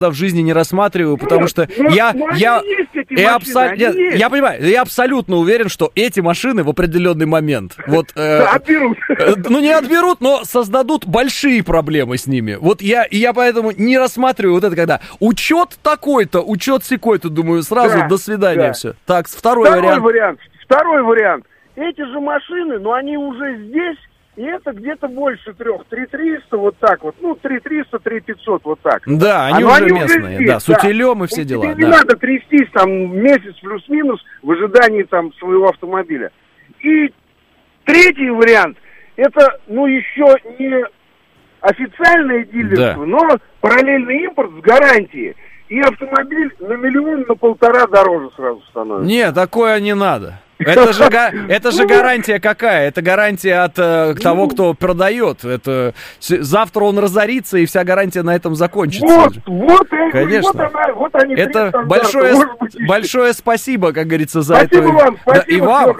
в жизни не рассматриваю, потому что я понимаю, я абсолютно уверен, что эти машины в определенный момент отберут. Ну, не отберут, но создадут большие проблемы с ними. Вот я поэтому не рассматриваю вот это, когда учет такой-то, учет сякой-то, думаю, сразу до свидания все. Так, второй вариант. Эти же машины, но они уже здесь, и это где-то больше 3,300, вот так вот. Ну, 3,300, 3,500, вот так. Да, они уже местные, здесь, да, с утилем и все дела. Тебе не надо трястись там месяц плюс-минус в ожидании там своего автомобиля. И третий вариант, это, ну, еще не официальное дилерство, но параллельный импорт с гарантией. И автомобиль на 1-1,5 миллиона дороже сразу становится. Нет, такое не надо. Это же гарантия какая? Это гарантия от того, кто продает. Это завтра он разорится, и вся гарантия на этом закончится. Конечно. Вот они. Это большое спасибо, как говорится, за это. И вам.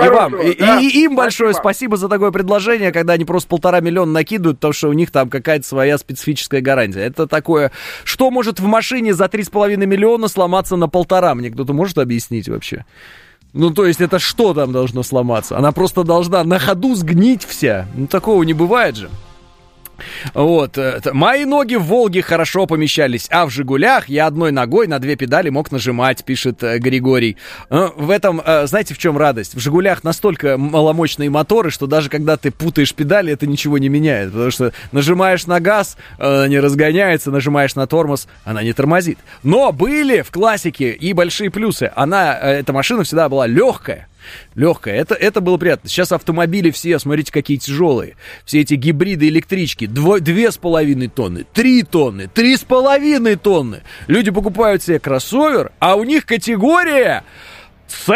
И им большое спасибо за такое предложение, когда они просто 1,5 миллиона накидывают, потому что у них там какая-то своя специфическая гарантия. Это такое... Что может в машине за 3,5 миллиона сломаться на 1,5? Мне кто-то может объяснить вообще? Ну, то есть, это что там должно сломаться? Она просто должна на ходу сгнить вся. Ну, такого не бывает же. Вот. Мои ноги в «Волге» хорошо помещались, а в «Жигулях» я одной ногой на 2 педали мог нажимать, пишет Григорий. В этом, знаете, в чем радость? В «Жигулях» настолько маломощные моторы, что даже когда ты путаешь педали, это ничего не меняет. Потому что нажимаешь на газ, она не разгоняется, нажимаешь на тормоз, она не тормозит. Но были в классике и большие плюсы. Эта машина всегда была легкая. Это было приятно. Сейчас автомобили все, смотрите, какие тяжелые. Все эти гибриды, электрички. 2,5 тонны, 3 тонны, 3,5 тонны. Люди покупают себе кроссовер, а у них категория С.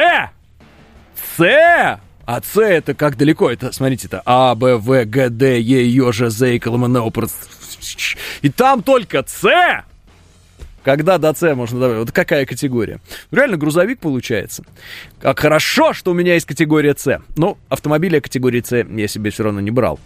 А С это как далеко? Это, смотрите, это А, Б, В, Г, Д, Е, Ё, Ж, З, К, Л, М, Н, О, и там только С. Когда до С можно добавить? Вот какая категория? Реально грузовик получается. Как хорошо, что у меня есть категория С. Но автомобиля категории С я себе все равно не брал.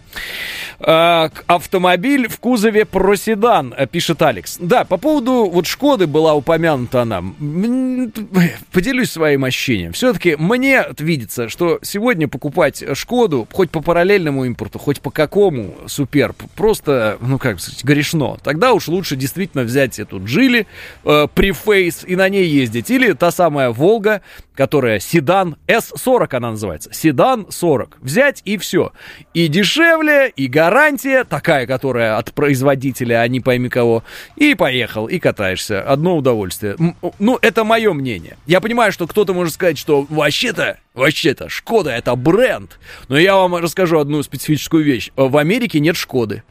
Автомобиль в кузове проседан, пишет Алекс. Да, по поводу вот Шкоды была упомянута она. Поделюсь своим ощущением. Все-таки мне видится, что сегодня покупать Шкоду, хоть по параллельному импорту, хоть по какому, Суперб, просто, ну как сказать, грешно. Тогда уж лучше действительно взять эту Джили, Префейс, и на ней ездить. Или та самая Волга, которая седан, S40 она называется. Седан 40. Взять и все. И дешевле, и гарантия такая, которая от производителя, а не пойми кого. И поехал, и катаешься. Одно удовольствие. Ну, это мое мнение. Я понимаю, что кто-то может сказать, что вообще-то, Шкода это бренд. Но я вам расскажу одну специфическую вещь. В Америке нет Шкоды.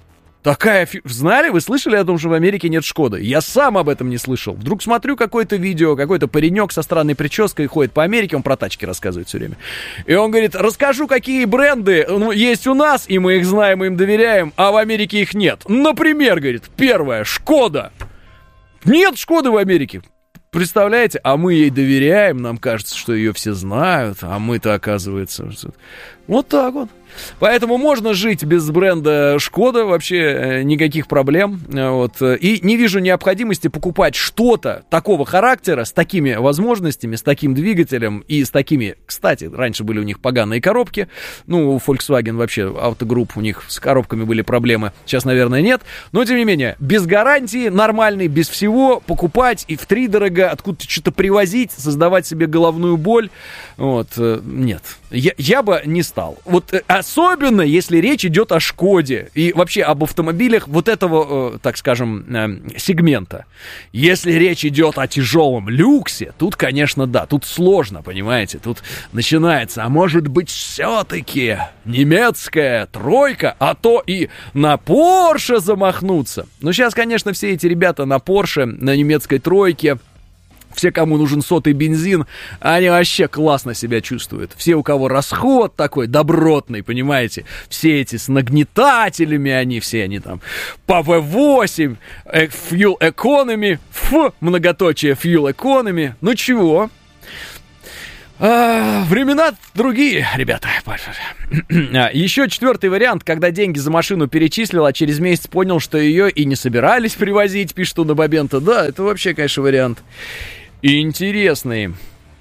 Знали? Вы слышали о том, что в Америке нет Шкоды? Я сам об этом не слышал. Вдруг смотрю какое-то видео, какой-то паренек со странной прической ходит по Америке, он про тачки рассказывает все время. И он говорит, расскажу, какие бренды есть у нас, и мы их знаем, и им доверяем, а в Америке их нет. Например, говорит, первое, Шкода. Нет Шкоды в Америке. Представляете? А мы ей доверяем, нам кажется, что ее все знают, а мы-то, оказывается... Вот так вот. Поэтому можно жить без бренда Шкода, вообще никаких проблем. Вот. И не вижу необходимости покупать что-то такого характера, с такими возможностями, с таким двигателем и с такими... Кстати, раньше были у них поганые коробки. Ну, у Volkswagen вообще, автогрупп, у них с коробками были проблемы. Сейчас, наверное, нет. Но, тем не менее, без гарантии, нормальный, без всего, покупать и втридорога откуда-то что-то привозить, создавать себе головную боль. Вот. Нет. Я бы не стал. Вот особенно, если речь идет о Шкоде и вообще об автомобилях вот этого, так скажем, сегмента. Если речь идет о тяжелом люксе, тут, конечно, да, тут сложно, понимаете, тут начинается, а может быть, все-таки немецкая тройка, а то и на Порше замахнуться. Но сейчас, конечно, все эти ребята на Порше, на немецкой тройке, все, кому нужен сотый бензин, они вообще классно себя чувствуют. Все, у кого расход такой добротный, понимаете, все эти с нагнетателями, все они там по V8, Fuel Economy, многоточие Fuel Economy. Ну чего? Времена другие, ребята. Еще 4-й вариант, когда деньги за машину перечислил, а через месяц понял, что ее и не собирались привозить, пишет у Бабента. Да, это вообще, конечно, вариант интересный.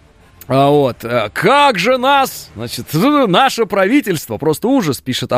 Как же нас, значит, наше правительство, просто ужас, пишет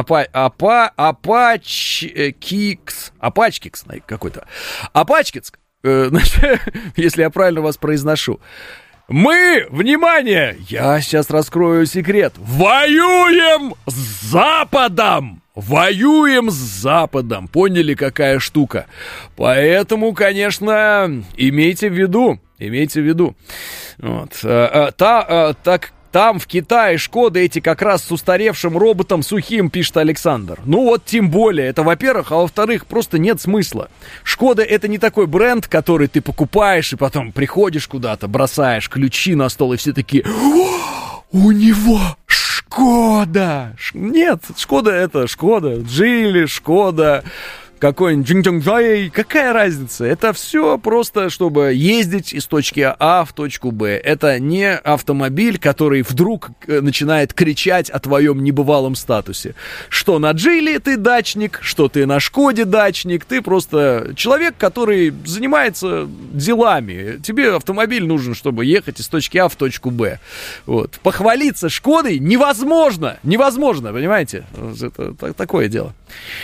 Апачкикс какой-то. Апачкикс, если я правильно вас произношу. Мы, внимание, я сейчас раскрою секрет, воюем с Западом! Воюем с Западом, поняли, какая штука? Поэтому, конечно, имейте в виду. Вот. Там, в Китае, Шкоды эти как раз с устаревшим роботом сухим, пишет Александр. Ну вот, тем более, это во-первых, а во-вторых, просто нет смысла. Шкода — это не такой бренд, который ты покупаешь и потом приходишь куда-то, бросаешь ключи на стол, и все такие: у него Шкода! Нет, Шкода — это Шкода, Джили, Шкода... Какой-нибудь Джинджонгжай, какая разница? Это все просто, чтобы ездить из точки А в точку Б. Это не автомобиль, который вдруг начинает кричать о твоем небывалом статусе. Что на Джили ты дачник, что ты на Шкоде дачник. Ты просто человек, который занимается делами. Тебе автомобиль нужен, чтобы ехать из точки А в точку Б. Вот. Похвалиться Шкодой невозможно. Невозможно, понимаете? Это такое дело.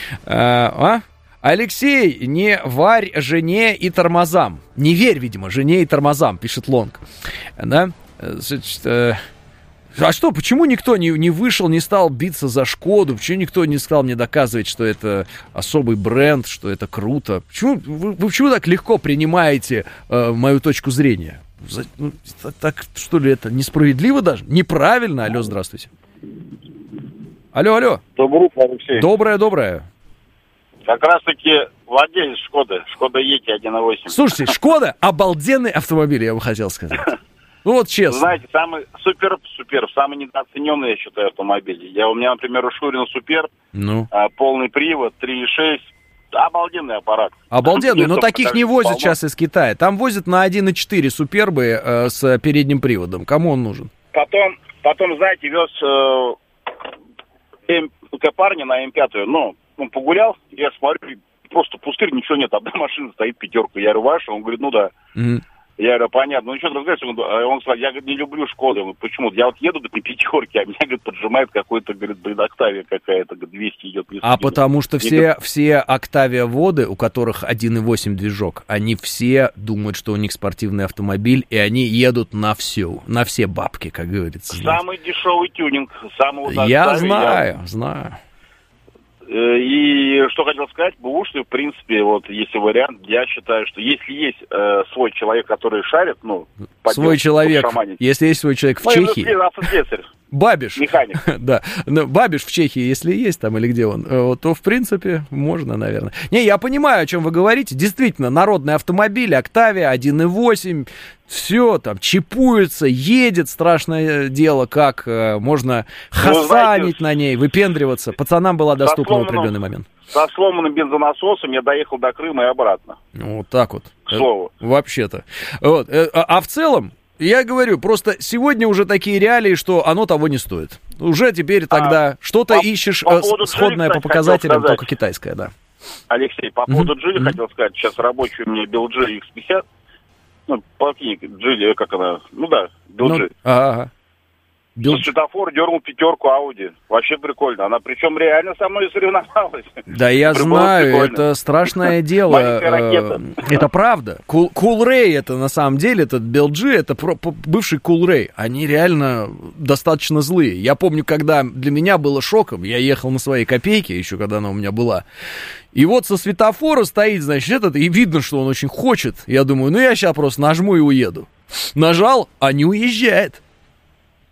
Алексей, не варь жене и тормозам. Не верь, видимо, жене и тормозам, пишет Лонг. Да? Значит, а что, почему никто не вышел, не стал биться за Шкоду? Почему никто не стал мне доказывать, что это особый бренд, что это круто? Почему, вы почему так легко принимаете мою точку зрения? Так, что ли, это несправедливо даже? Неправильно? Алло, здравствуйте. Алло. Доброе утро, Алексей. Доброе. Как раз-таки владелец Шкоды, Шкода Ети 1.8. Слушайте, Шкода — обалденный автомобиль, я бы хотел сказать. Ну вот честно. Знаете, самый Суперб, самый недооцененный, я считаю, автомобиль. У меня, например, у Шурина Суперб, полный привод, 3.6, обалденный аппарат. Обалденный, но таких не возят сейчас из Китая. Там возят на 1.4 Супербы с передним приводом. Кому он нужен? Потом, знаете, вез парня на М5, он погулял, я смотрю, просто пустырь, ничего нет, одна машина стоит, 5. Я говорю, ваша? Он говорит, ну да. Mm-hmm. Я говорю, понятно. Ну, что ты разговариваешь? Он сказал, я, говорит, не люблю Шкоды. Почему? Я вот еду до 5, а меня, говорит, поджимает какой-то, говорит, Октавия какая-то, 200 идет. Потому что все Октавия-воды, у которых 1.8 движок, они все думают, что у них спортивный автомобиль, и они едут на все бабки, как говорится. Самый дешевый тюнинг, самый удачный. Я знаю. И что хотел сказать, бэушный, в принципе, вот если вариант, я считаю, что если есть свой человек, который шарит, свой человек, если есть свой человек в Чехии. Автослесарь. Бабиш. Механик. Да. Бабиш в Чехии, если есть там или где он, то, в принципе, можно, наверное. Не, я понимаю, о чем вы говорите. Действительно, народный автомобиль, Октавия, 1.8, все там чипуется, едет, страшное дело, как можно хасанить на ней, выпендриваться. Пацанам была доступна в определенный момент. Со сломанным бензонасосом я доехал до Крыма и обратно. Вот так вот. К слову. Вообще-то. Вот. А в целом, я говорю, просто сегодня уже такие реалии, что оно того не стоит. Уже теперь тогда что-то ищешь сходное по показателям, только китайское, да. Алексей, по поводу Джили хотел сказать. Сейчас рабочий у меня BLG X50. Полтинник Джили, как она? BLG. Ага. Светофор дернул 5 Ауди. Вообще прикольно. Она причем реально со мной соревновалась. Да, я знаю, это страшное дело. Маленькая ракета. Это правда. Coolray это на самом деле, этот BLG, это бывший Coolray. Они реально достаточно злые. Я помню, когда для меня было шоком, я ехал на своей копейке, еще когда она у меня была. И вот со светофора стоит, значит, и видно, что он очень хочет. Я думаю, я сейчас просто нажму и уеду. Нажал, а не уезжает.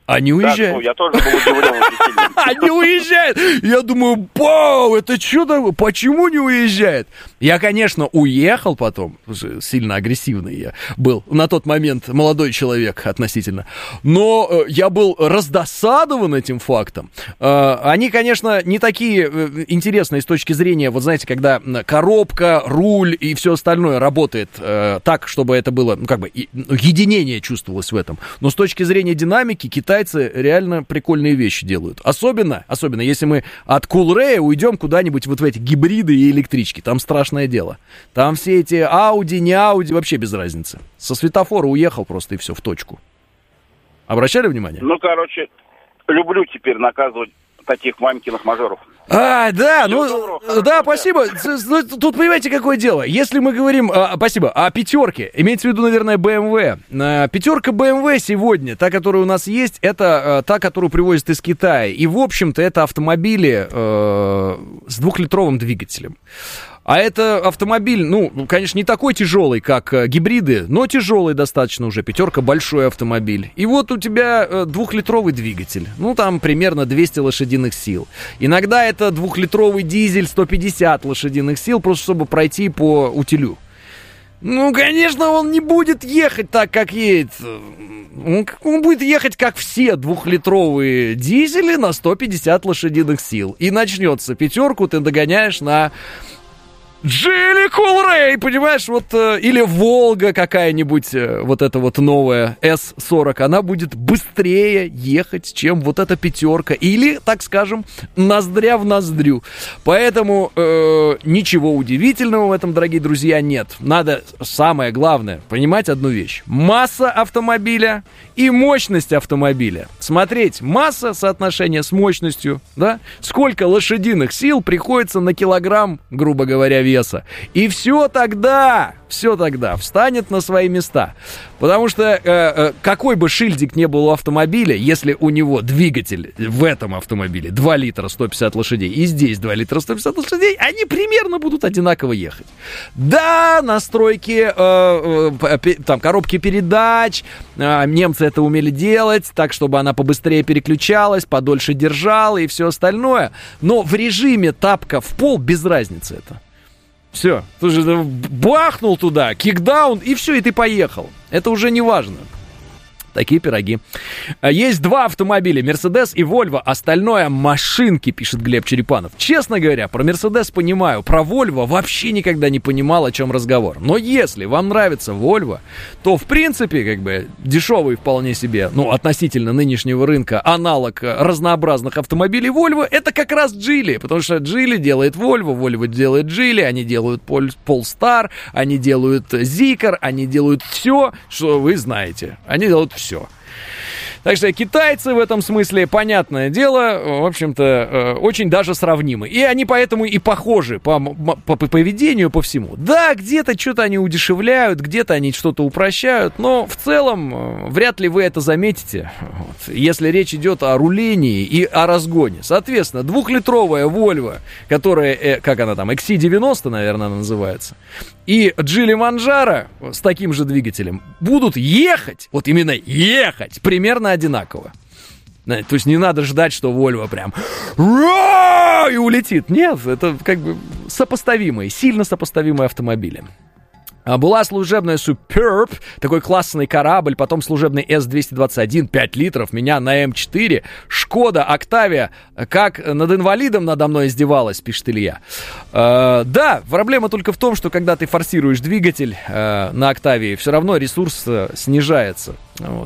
Они уезжают. Да, я тоже был удивлен. Они уезжают. Я думаю, вау, это что такое? Почему не уезжает? Я, конечно, уехал потом. Сильно агрессивный я был. На тот момент молодой человек относительно. Но я был раздосадован этим фактом. Они, конечно, не такие интересные с точки зрения, вот знаете, когда коробка, руль и все остальное работает так, чтобы это было, ну, как бы, единение чувствовалось в этом. Но с точки зрения динамики, китайцы реально прикольные вещи делают. Особенно если мы от Coolray уйдем куда-нибудь вот в эти гибриды и электрички. Там страшное дело. Там все эти Audi, не Audi, вообще без разницы. Со светофора уехал просто и все, в точку. Обращали внимание? Ну, короче, люблю теперь наказывать таких мамкиных мажоров. Да, ну, да, спасибо. Тут, понимаете, какое дело? Если мы говорим, спасибо, о пятерке, имеется в виду, наверное, BMW. Пятерка BMW сегодня, та, которая у нас есть, это та, которую привозят из Китая. И, в общем-то, это автомобили с 2-литровым двигателем. А это автомобиль, ну, конечно, не такой тяжелый, как гибриды, но тяжелый достаточно уже. Пятерка большой автомобиль. И вот у тебя 2-литровый двигатель. Ну, там примерно 200 лошадиных сил. Иногда это 2-литровый дизель, 150 лошадиных сил, просто чтобы пройти по утилю. Ну, конечно, он не будет ехать так, как едет. Он будет ехать, как все 2-литровые дизели на 150 лошадиных сил. И начнется пятерку, ты догоняешь на Geely Coolray, понимаешь, вот, или Волга какая-нибудь, вот эта вот новая S40, она будет быстрее ехать, чем вот эта пятерка, или, так скажем, ноздря в ноздрю. Поэтому ничего удивительного в этом, дорогие друзья, нет. Надо, самое главное, понимать одну вещь. Масса автомобиля и мощность автомобиля. Смотреть масса, соотношение с мощностью, да, сколько лошадиных сил приходится на килограмм, грубо говоря, веса. И все тогда встанет на свои места. Потому что какой бы шильдик ни был у автомобиля, если у него двигатель в этом автомобиле 2 литра 150 лошадей, и здесь 2 литра 150 лошадей, они примерно будут одинаково ехать. Да, настройки, там, коробки передач, немцы это умели делать, так, чтобы она побыстрее переключалась, подольше держала и все остальное. Но в режиме тапка в пол без разницы это. Все, ты же бахнул туда, кикдаун, и все, и ты поехал. Это уже не важно. Такие пироги. Есть 2 автомобиля, Mercedes и Volvo. Остальное машинки, пишет Глеб Черепанов. Честно говоря, про Mercedes понимаю. Про Volvo вообще никогда не понимал, о чем разговор. Но если вам нравится Volvo, то, в принципе, как бы, дешевый вполне себе, ну, относительно нынешнего рынка, аналог разнообразных автомобилей Volvo, это как раз Geely. Потому что Geely делает Volvo, Volvo делает Geely, они делают Polestar, они делают Zeekr, они делают все, что вы знаете. Они делают все. Так что китайцы в этом смысле, понятное дело, в общем-то, очень даже сравнимы. И они поэтому и похожи по поведению, по всему. Да, где-то что-то они удешевляют, где-то они что-то упрощают, но в целом вряд ли вы это заметите, если речь идет о рулении и о разгоне. Соответственно, 2-литровая Volvo, которая, как она там, XC90, наверное, она называется, и Geely Manjaro с таким же двигателем будут ехать, вот именно ехать, примерно одинаково. То есть не надо ждать, что Volvo прям и улетит. Нет, это как бы сопоставимые, сильно сопоставимые автомобили. Была служебная Superb, такой классный корабль, потом служебный S221, 5 литров, меня на М4, Шкода Октавия, как над инвалидом надо мной издевалась, пишет Илья. Да, проблема только в том, что когда ты форсируешь двигатель на Октавии, все равно ресурс снижается. Вот.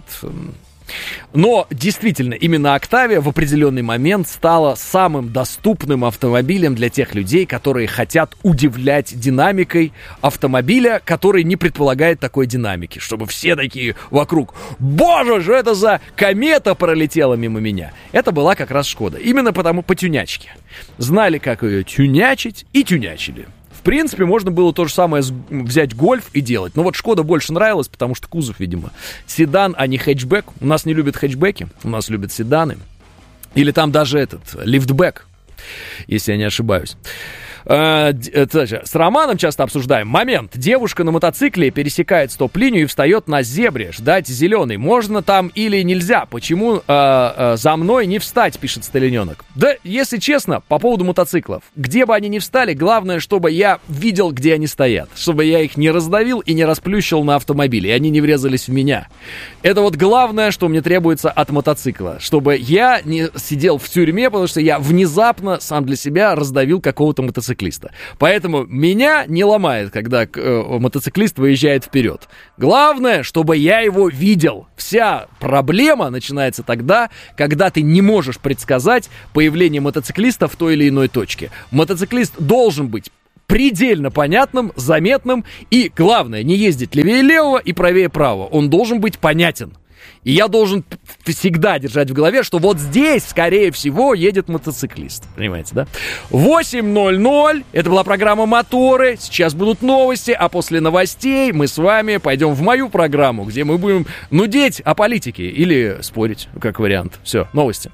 Но действительно, именно Октавия в определенный момент стала самым доступным автомобилем для тех людей, которые хотят удивлять динамикой автомобиля, который не предполагает такой динамики. Чтобы все такие вокруг: боже, что это за комета пролетела мимо меня. Это была как раз Шкода. Именно потому по тюнячке. Знали, как ее тюнячить, и тюнячили. В принципе, можно было то же самое взять Гольф и делать. Но вот Шкода больше нравилась, потому что кузов, видимо, седан, а не хэтчбэк. У нас не любят хэтчбеки, у нас любят седаны. Или там даже этот, лифтбэк, если я не ошибаюсь. С Романом часто обсуждаем момент. Девушка на мотоцикле пересекает стоп-линию и встает на зебре. Ждать зеленый. Можно там или нельзя? Почему за мной не встать, пишет Сталиненок. Да, если честно, по поводу мотоциклов. Где бы они ни встали, главное, чтобы я видел, где они стоят. Чтобы я их не раздавил и не расплющил на автомобиле. И они не врезались в меня. Это вот главное, что мне требуется от мотоцикла. Чтобы я не сидел в тюрьме, потому что я внезапно сам для себя раздавил какого-то мотоциклиста. Поэтому меня не ломает, когда мотоциклист выезжает вперед. Главное, чтобы я его видел. Вся проблема начинается тогда, когда ты не можешь предсказать появление мотоциклиста в той или иной точке. Мотоциклист должен быть предельно понятным, заметным и, главное, не ездить левее левого и правее правого. Он должен быть понятен. И я должен всегда держать в голове, что вот здесь, скорее всего, едет мотоциклист. Понимаете, да? 8:00. Это была программа «Моторы». Сейчас будут новости, а после новостей мы с вами пойдем в мою программу, где мы будем нудеть о политике или спорить, как вариант. Все, новости.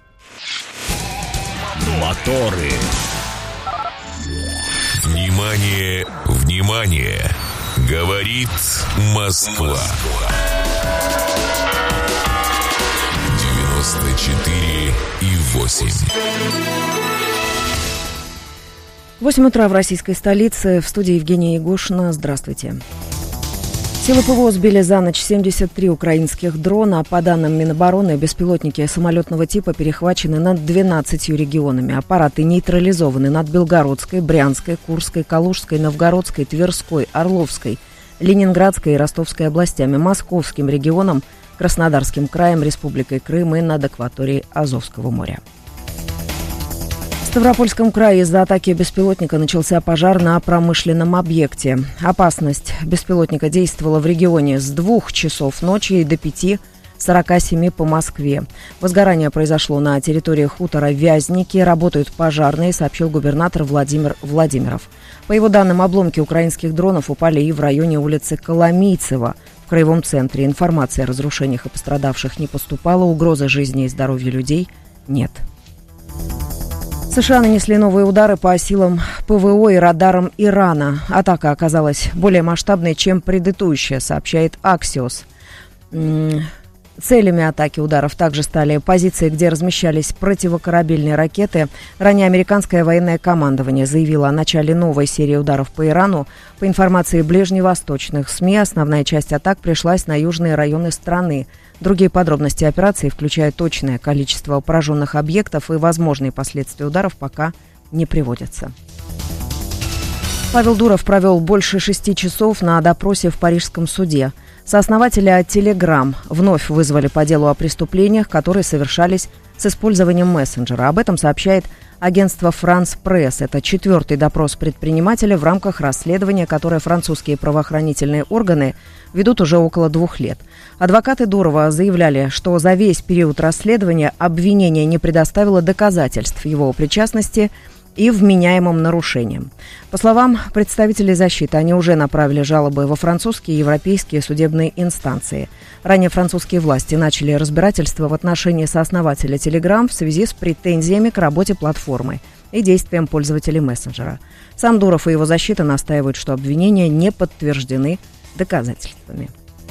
Моторы. Внимание, внимание! Говорит Москва. 94,8. 8 утра в российской столице. В студии Евгения Ягушина. Здравствуйте. Силы ПВО сбили за ночь 73 украинских дрона. По данным Минобороны, беспилотники самолетного типа перехвачены над 12 регионами. Аппараты нейтрализованы над Белгородской, Брянской, Курской, Калужской, Новгородской, Тверской, Орловской, Ленинградской и Ростовской областями, Московским регионом, Краснодарским краем, Республикой Крым и над акваторией Азовского моря. В Ставропольском крае из-за атаки беспилотника начался пожар на промышленном объекте. Опасность беспилотника действовала в регионе с 2 часов ночи и до 5:47 по Москве. Возгорание произошло на территории хутора Вязники. Работают пожарные, сообщил губернатор Владимир Владимиров. По его данным, обломки украинских дронов упали и в районе улицы Коломийцева. В краевом центре информации о разрушениях и пострадавших не поступало. Угрозы жизни и здоровью людей нет. США нанесли новые удары по силам ПВО и радарам Ирана. Атака оказалась более масштабной, чем предыдущая, сообщает Axios. Целями атаки ударов также стали позиции, где размещались противокорабельные ракеты. Ранее американское военное командование заявило о начале новой серии ударов по Ирану. По информации ближневосточных СМИ, основная часть атак пришлась на южные районы страны. Другие подробности операции, включая точное количество пораженных объектов и возможные последствия ударов, пока не приводятся. Павел Дуров провел больше 6 часов на допросе в парижском суде. Сооснователя Telegram вновь вызвали по делу о преступлениях, которые совершались с использованием мессенджера. Об этом сообщает агентство France Press. Это 4-й допрос предпринимателя в рамках расследования, которое французские правоохранительные органы ведут уже около 2 лет. Адвокаты Дурова заявляли, что за весь период расследования обвинение не предоставило доказательств его причастности и вменяемым нарушениям. По словам представителей защиты, они уже направили жалобы во французские и европейские судебные инстанции. Ранее французские власти начали разбирательство в отношении сооснователя Telegram в связи с претензиями к работе платформы и действиям пользователей мессенджера. Сам Дуров и его защита настаивают, что обвинения не подтверждены доказательствами.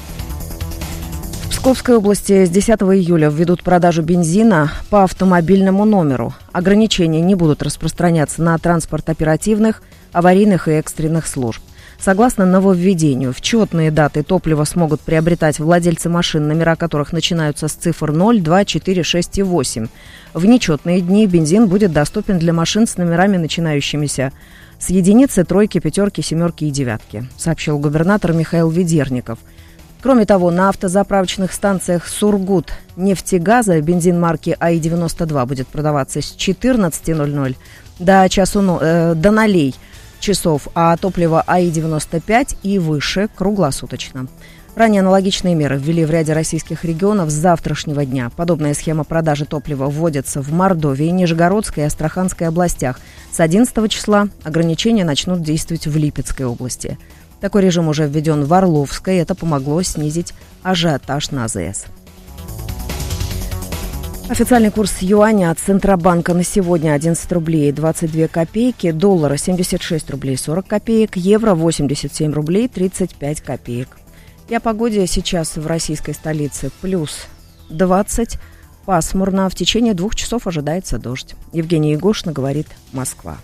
В Псковской области с 10 июля введут продажу бензина по автомобильному номеру. Ограничения не будут распространяться на транспорт оперативных, аварийных и экстренных служб. Согласно нововведению, в четные даты топлива смогут приобретать владельцы машин, номера которых начинаются с цифр 0, 2, 4, 6 и 8. В нечетные дни бензин будет доступен для машин с номерами, начинающимися с единицы, тройки, пятерки, семерки и девятки, сообщил губернатор Михаил Ведерников. Кроме того, на автозаправочных станциях Сургут-нефтегаза бензин марки АИ-92 будет продаваться с 14:00 до 0 часов, а топливо АИ-95 и выше круглосуточно. Ранее аналогичные меры ввели в ряде российских регионов с завтрашнего дня. Подобная схема продажи топлива вводится в Мордовии, Нижегородской и Астраханской областях. С 11 числа ограничения начнут действовать в Липецкой области. Такой режим уже введен в Орловской. Это помогло снизить ажиотаж на АЗС. Официальный курс юаня от Центробанка на сегодня 11 рублей 22 копейки, доллара 76 рублей 40 копеек, евро 87 рублей 35 копеек. И о погоде сейчас в российской столице плюс 20, пасмурно, в течение 2 часов ожидается дождь. Евгения Егошина говорит «Москва».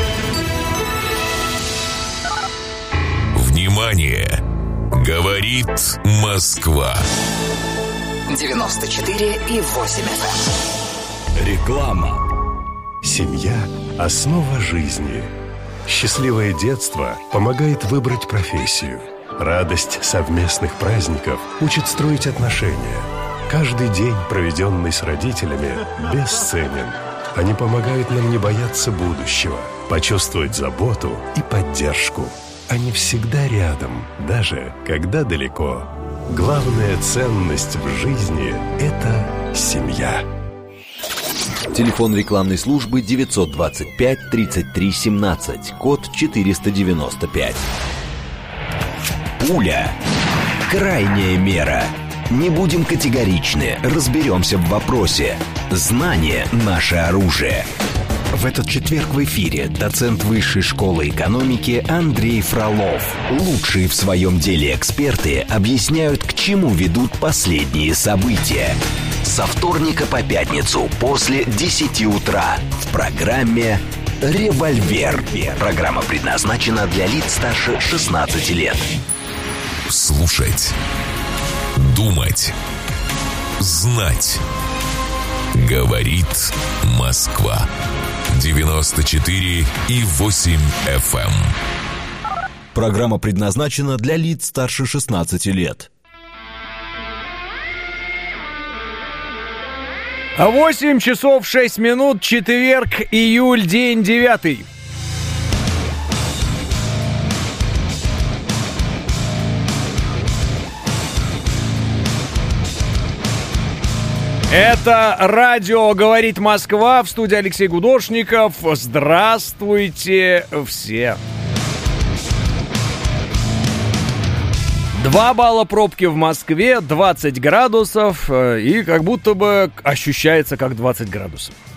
Внимание! Говорит Москва. 94,8 FM. Реклама. Семья – основа жизни. Счастливое детство помогает выбрать профессию. Радость совместных праздников учит строить отношения. Каждый день, проведенный с родителями, бесценен. Они помогают нам не бояться будущего, почувствовать заботу и поддержку. Они всегда рядом, даже когда далеко. Главная ценность в жизни – это семья. Телефон рекламной службы 925 33 17, код 495. Пуля. Крайняя мера. Не будем категоричны, разберемся в вопросе. Знание – наше оружие. В этот четверг в эфире доцент Высшей школы экономики Андрей Фролов. Лучшие в своем деле эксперты объясняют, к чему ведут последние события. Со вторника по пятницу после 10 утра в программе «Револьвер». Программа предназначена для лиц старше 16 лет. Слушать. Думать. Знать. Говорит Москва. 94,8 FM. Программа предназначена для лиц старше 16 лет. 8 часов 6 минут, четверг, июль, день 9. Это радио «Говорит Москва», в студии Алексей Гудошников. Здравствуйте все. 2 балла пробки в Москве, 20 градусов, и как будто бы ощущается как 20 градусов.